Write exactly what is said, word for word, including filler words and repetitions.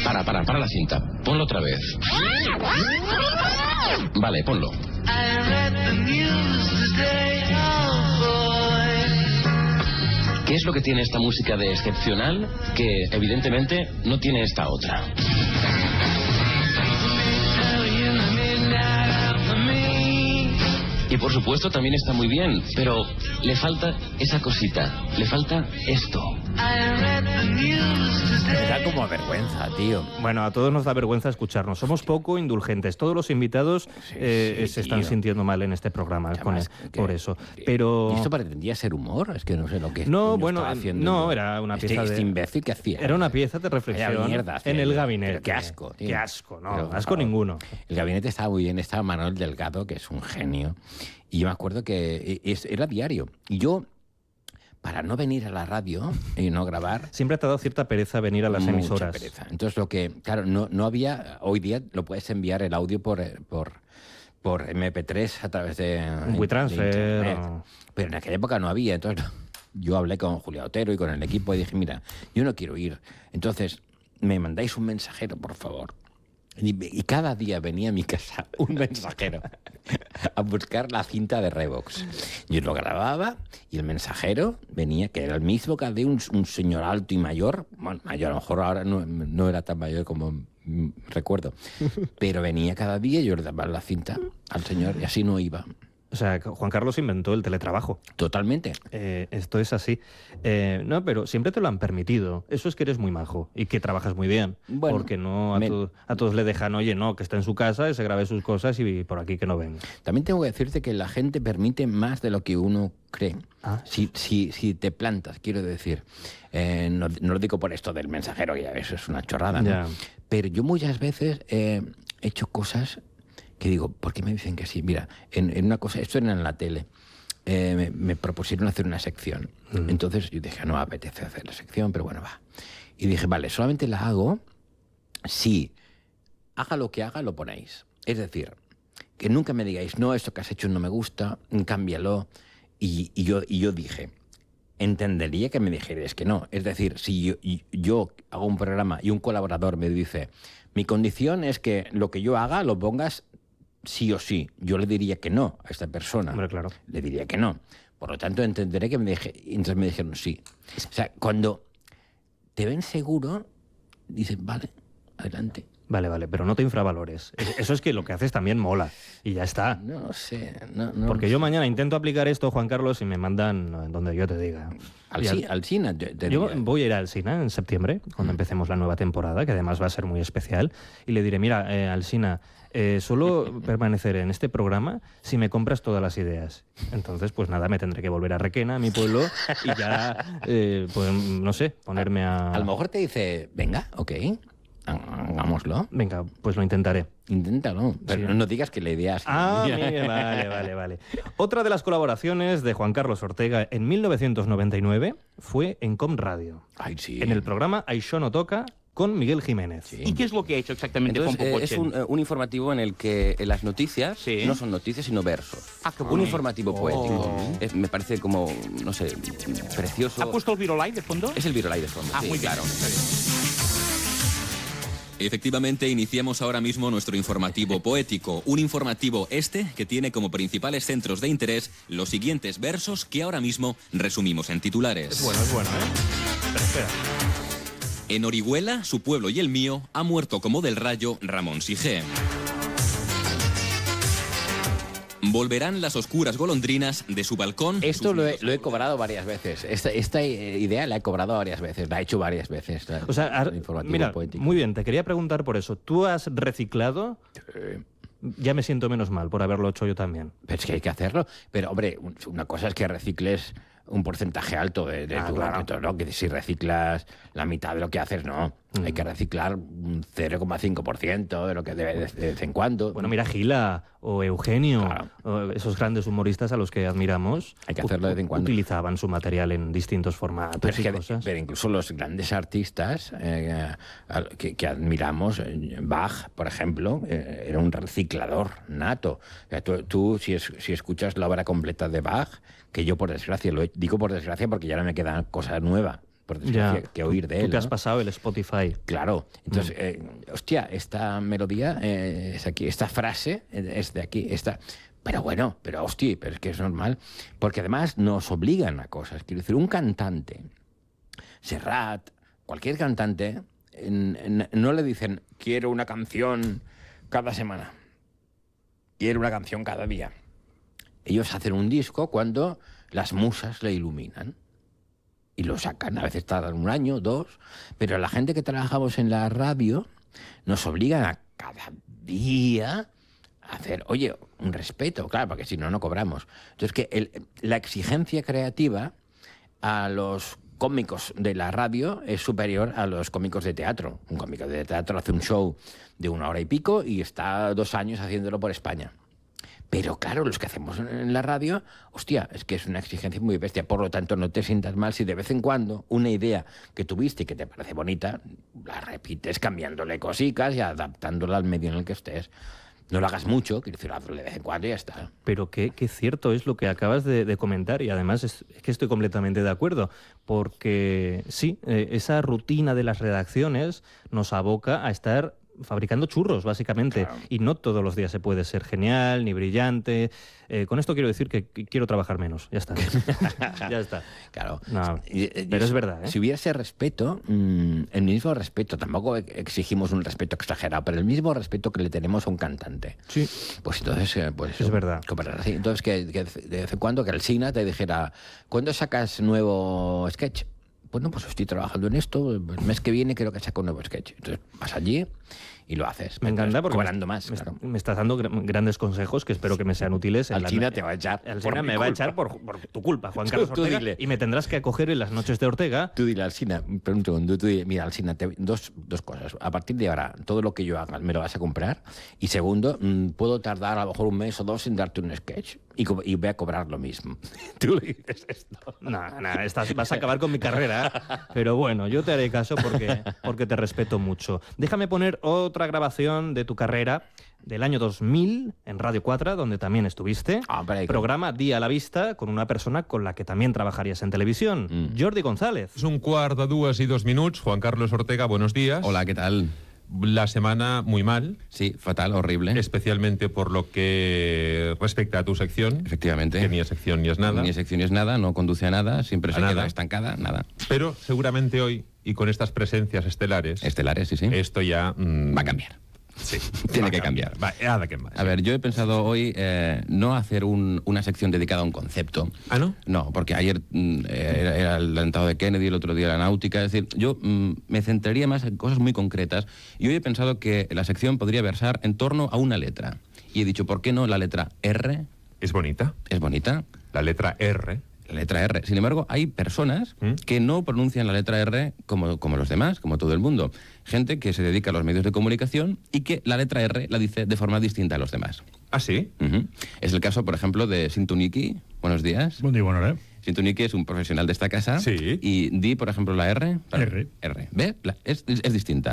Para, para, para la cinta. Ponlo otra vez. Vale, ponlo. ¿Qué es lo que tiene esta música de excepcional que evidentemente no tiene esta otra? Y por supuesto también está muy bien, pero le falta esa cosita, le falta esto. Me da como vergüenza, tío. Bueno, a todos nos da vergüenza escucharnos. Somos poco indulgentes. Todos los invitados Sí, eh, sí, se están tío. sintiendo mal en este programa con Además, el- que- por eso. que- Pero ¿Y esto pretendía ser humor? Es que no sé lo que No, coño bueno, estaba haciendo no, yo. era una Este- pieza de- Este imbécil que hacía. era una pieza de reflexión Vaya mierda hacía en el yo. gabinete. Pero qué asco, tío. Qué asco, no, Pero, por asco favor. ninguno. El gabinete estaba muy bien, estaba Manuel Delgado, que es un genio, y yo me acuerdo que es- era diario. Y yo, para no venir a la radio y no grabar... Siempre te ha dado cierta pereza venir a las mucha emisoras. pereza. Entonces, lo que, claro, no, no había... Hoy día lo puedes enviar el audio por... por por eme pe tres a través de, Un WeTransfer de internet. o- Pero en aquella época no había. Entonces yo hablé con Julia Otero y con el equipo y dije, mira, yo no quiero ir. Entonces, me mandáis un mensajero, por favor. Y, y cada día venía a mi casa un mensajero a buscar la cinta de Revox. Yo lo grababa y el mensajero venía, que era el mismo que de un, un señor alto y mayor. Bueno, mayor, a lo mejor ahora no, no era tan mayor como mm, recuerdo. Pero venía cada día y yo le daba la cinta al señor y así no iba. O sea, Juan Carlos inventó el teletrabajo. Totalmente. Eh, esto es así. Eh, no, pero siempre te lo han permitido. Eso es que eres muy majo y que trabajas muy bien. Bueno, porque no a, me- to- a todos le dejan, oye, no, que está en su casa y se grabe sus cosas y por aquí que no venga. También tengo que decirte que la gente permite más de lo que uno cree. Ah. Si, si, si te plantas, quiero decir. Eh, no, no lo digo por esto del mensajero, ya eso es una chorrada, ¿no? Ya. Pero yo muchas veces eh, he hecho cosas que digo, ¿por qué me dicen que sí? Mira, en, en una cosa, esto era en la tele, eh, me, me propusieron hacer una sección. Mm. Entonces yo dije, no me apetece hacer la sección, pero bueno, va. Y dije, vale, solamente la hago si haga lo que haga, lo ponéis. Es decir, que nunca me digáis, no, esto que has hecho no me gusta, cámbialo. Y, y, yo, y yo dije, entendería que me dijerais que no. Es decir, si yo, y- yo hago un programa y un colaborador me dice, mi condición es que lo que yo haga lo pongas sí o sí. Yo le diría que no a esta persona. Hombre, claro. Le diría que no. Por lo tanto, entenderé que me dije, y entonces me dijeron sí. O sea, cuando te ven seguro, dicen, vale, adelante. Vale, vale, pero no te infravalores. Es- Eso es que lo que haces también mola. Y ya está. No sé, no, no Porque lo yo sé. mañana intento aplicar esto, Juan Carlos, y me mandan eh, donde yo te diga. Al, Y ci- al cine. te- te Yo diría. voy a ir al Sina en septiembre, cuando empecemos la nueva temporada, que además va a ser muy especial, y le diré, mira, eh, Alsina, eh, solo permaneceré en este programa si me compras todas las ideas. Entonces, pues nada, me tendré que volver a Requena, a mi pueblo, y ya, eh, pues no sé, ponerme a... A lo mejor te dice, venga, ok, hagámoslo. Venga, pues lo intentaré. Inténtalo. Pero Sí. no, no digas que la idea es... Ah, mira, vale, vale, vale. Otra de las colaboraciones de Juan Carlos Ortega en mil novecientos noventa y nueve fue en Com Radio, Ay, sí. en el programa Això no toca, con Miguel Jiménez. ¿Y qué es lo que ha hecho exactamente Entonces, Juan eh, es Popochen? un, eh, un informativo en el que eh, las noticias Sí. no son noticias, sino versos. Ah, qué un bonito. informativo poético. Es- me parece como, no sé, precioso. ¿Ha puesto el Virolai de fondo? Es el Virolai de fondo. Ah, sí, muy bien. claro. Efectivamente, iniciamos ahora mismo nuestro informativo poético. Un informativo este que tiene como principales centros de interés los siguientes versos que ahora mismo resumimos en titulares. Bueno, es bueno, ¿eh? Pero espera. En Orihuela, su pueblo y el mío, ha muerto como del rayo Ramón Sigé. Volverán las oscuras golondrinas de su balcón. Esto sus lo he, nidos. lo he cobrado varias veces. Esta, esta eh, idea la he cobrado varias veces. La he hecho varias veces. la- O sea, har- el informativo mira, poético. muy bien, te quería preguntar por eso. ¿Tú has reciclado? Eh, Ya me siento menos mal por haberlo hecho yo también. Pero es que hay que hacerlo. Pero, hombre, un- una cosa es que recicles un porcentaje alto de, de Ah, tu claro. ámbito, ¿no? Que si reciclas la mitad de lo que haces, no. Mm. Hay que reciclar un cero coma cinco por ciento de lo que debe de, de vez en cuando. Bueno, mira, Gila o Eugenio, Claro. o esos grandes humoristas a los que admiramos, Hay que hacerlo de vez en cuando. utilizaban su material en distintos formatos Pero, es y que, cosas. pero incluso los grandes artistas eh, al- que, que admiramos, eh, Bach, por ejemplo, eh, era un reciclador nato. O sea, tú, tú, si, es- si escuchas la obra completa de Bach, que yo por desgracia, lo he- digo por desgracia porque ya no me queda cosa nueva por desgracia, Ya, que oír de tú él. te has ¿no? pasado el Spotify. Claro. Entonces, eh, hostia, esta melodía eh, es aquí, esta frase es de aquí, esta... Pero bueno, pero hostia, pero es que es normal. Porque además nos obligan a cosas. Quiero decir, un cantante, Serrat, cualquier cantante, en, en, no le dicen, quiero una canción cada semana. Quiero una canción cada día. Ellos hacen un disco cuando las musas le iluminan. Y lo sacan, a veces tardan un año, dos, pero la gente que trabajamos en la radio nos obligan a cada día a hacer, oye, un respeto, claro, porque si no, no cobramos. Entonces, que el, la exigencia creativa a los cómicos de la radio es superior a los cómicos de teatro. Un cómico de teatro hace un show de una hora y pico y está dos años haciéndolo por España. Pero claro, los que hacemos en la radio, hostia, es que es una exigencia muy bestia. Por lo tanto, no te sientas mal si de vez en cuando una idea que tuviste y que te parece bonita, la repites cambiándole cositas y adaptándola al medio en el que estés. No lo hagas mucho, quiero decir, hazlo de vez en cuando y ya está. Pero qué, qué cierto es lo que acabas de, de comentar y además es, es que estoy completamente de acuerdo, porque sí, eh, esa rutina de las redacciones nos aboca a estar fabricando churros, básicamente, Claro. y no todos los días se puede ser genial ni brillante. Eh, con esto quiero decir que, que quiero trabajar menos, ya está. Ya está. Claro. No, Y- y- pero es verdad, ¿eh? Si hubiese respeto, mmm, el mismo respeto, tampoco exigimos un respeto exagerado, pero el mismo respeto que le tenemos a un cantante. Sí. Pues entonces, eh, pues Es verdad. cooperar así. Entonces, que, que de vez en cuando que el Sina te dijera, ¿cuándo sacas nuevo sketch? Bueno, pues estoy trabajando en esto, el mes que viene creo que saco un nuevo sketch. Entonces vas allí y lo haces. Me encanta Entonces, porque cobrando me, más, me, claro. me estás dando gr- grandes consejos que espero que me sean útiles. en Al las- China te va a echar Al por China mi me va a culpa. echar por, por tu culpa, Juan Tú- Carlos tú Ortega, dile. y me tendrás que acoger en las noches de Ortega. Tú dile al Sina, pero un segundo, tú dile, mira, Alsina, te- dos, dos cosas. A partir de ahora, todo lo que yo haga me lo vas a comprar. Y segundo, mmm, puedo tardar a lo mejor un mes o dos en darte un sketch. Y, co- y voy a cobrar lo mismo. Tú le dices esto. No, no, estás, vas a acabar con mi carrera. Pero bueno, yo te haré caso porque, porque te respeto mucho. Déjame poner otra grabación de tu carrera del año dos mil en Radio cuatro, donde también estuviste. Ah, pero ahí- Programa Día a la Vista con una persona con la que también trabajarías en televisión, Mm. Jordi González. És un quart de dues i dos minuts. Juan Carlos Ortega, buenos días. Hola, ¿qué tal? La semana muy mal, Sí, fatal, horrible. especialmente por lo que respecta a tu sección. Efectivamente. Que ni es sección ni es nada. Ni sección ni es nada, no conduce a nada, siempre A se nada. queda estancada, nada. Pero seguramente hoy, y con estas presencias estelares, Estelares, sí, sí. esto ya... mm, Va a cambiar. Sí. Tiene va a que cambiar. Va, nada que más. A ver, yo he pensado hoy eh, no hacer un- una sección dedicada a un concepto. ¿Ah, no? No, porque ayer mm, era, era el atentado de Kennedy, el otro día la náutica. Es decir, yo mm, me centraría más en cosas muy concretas. Y hoy he pensado que la sección podría versar en torno a una letra. Y he dicho, ¿por qué no la letra R? Es bonita. Es bonita. La letra R. La letra R. Sin embargo, hay personas ¿Mm? que no pronuncian la letra R como, como los demás, como todo el mundo. Gente que se dedica a los medios de comunicación y que la letra R la dice de forma distinta a los demás. ¿Ah, sí? Ujú. Es el caso, por ejemplo, de Sintuniki. Buenos días. Bon dia, bona hora. Sintuniki es un profesional de esta casa. Sí. Y di, por ejemplo, la R. R. R. ¿Ve? La- es, es- es distinta.